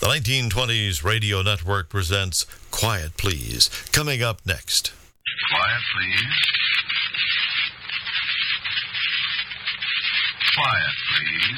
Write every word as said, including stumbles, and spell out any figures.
The nineteen twenties Radio Network presents Quiet Please, coming up next. Quiet, please. Quiet, please.